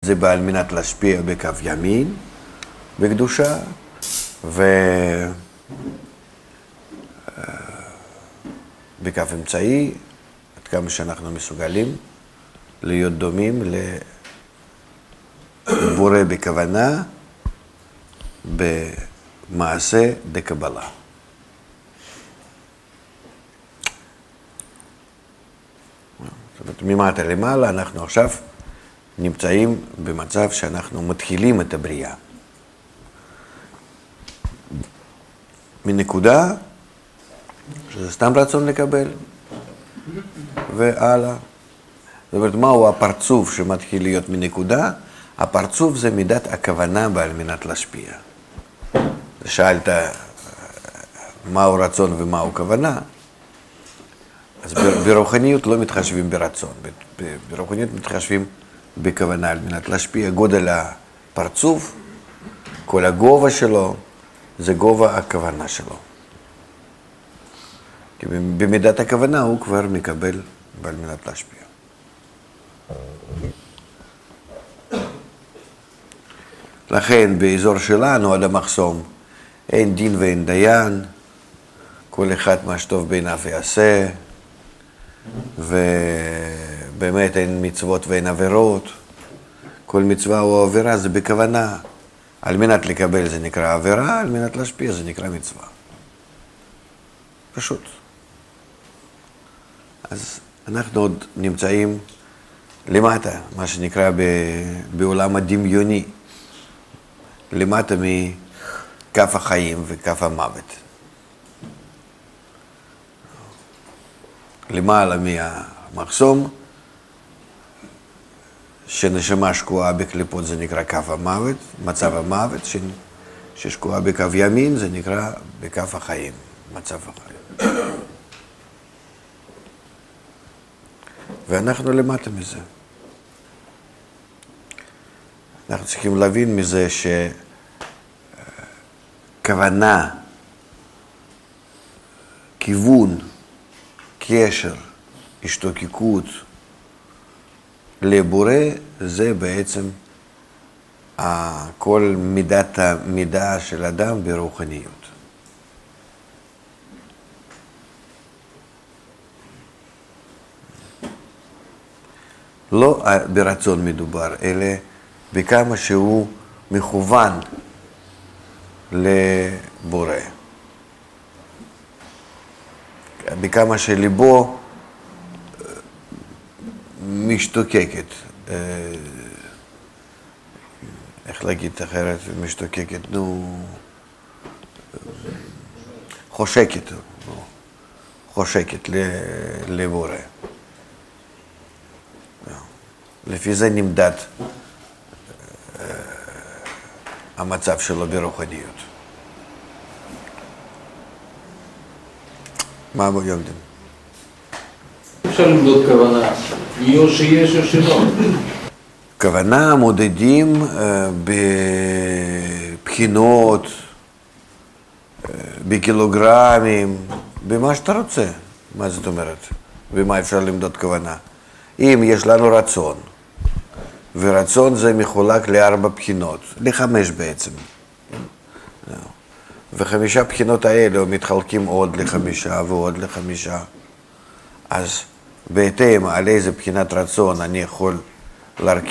זה בעל מנת להשפיע בקו ימין, בקדושה, בקו אמצעי, עד כמה שאנחנו מסוגלים להיות דומים לבורא בכוונה, במעשה דקבלה. זאת אומרת, ממטה למעלה אנחנו עכשיו נמצאים במצב שאנחנו מתחילים את הבריאה. מנקודה, שזה סתם רצון לקבל, והלאה. זאת אומרת, מהו הפרצוף שמתחיל להיות מנקודה? הפרצוף זה מידת הכוונה בעל מנת להשפיע. שאלת מהו רצון ומהו כוונה, אז ברוחניות לא מתחשבים ברצון, ברוחניות מתחשבים בכוונה על מנת להשפיע. גודל הפרצוף, כל הגובה שלו, זה גובה הכוונה שלו. כי במידת הכוונה הוא כבר מקבל בעל מנת להשפיע. לכן באזור שלנו עד המחסום אין דין ואין דיין, כל אחד מה שטוב בעיניו יעשה, ובאמת אין מצוות ואין עבירות. כל מצווה או עבירה זה בכוונה. על מנת לקבל זה נקרא עבירה, על מנת להשפיע זה נקרא מצווה. פשוט. אז אנחנו עוד נמצאים למטה, מה שנקרא בעולם הדמיוני, למטה מכף החיים וכף המוות. למעלה מהמחסום, שנשמה שקועה בקליפות זה נקרא כף המוות, מצב המוות, ששקועה בקו ימין זה נקרא בכף החיים, מצב החיים. ואנחנו למטה מזה. אנחנו צריכים להבין מזה שכוונה, כיוון, קשר, השתוקקות לבורא, זה בעצם כל מידת המידה של אדם ברוחניות. לא ברצון מדובר, אלא בכמה שהוא מכוון לבורא. בכמה שליבו משתוקקת, איך להגיד אחרת, משתוקקת, חושקת לבורא. לפי זה נמדד המצב שלו ברוחניות. מה אבו יודעים? אפשר למדוד כוונה, או שיש או שלא. כוונה מודדים בבחינות, בקילוגרמים, במה שאתה רוצה. מה זאת אומרת? במה אפשר למדוד כוונה? אם יש לנו רצון, ורצון זה מחולק ל4 בחינות, ל5 בעצם. ו5 בחינות האלה מתחלקים עוד ל5 ועוד ל5. אז בהתאם על איזה בחינת רצון אני יכול להרכיב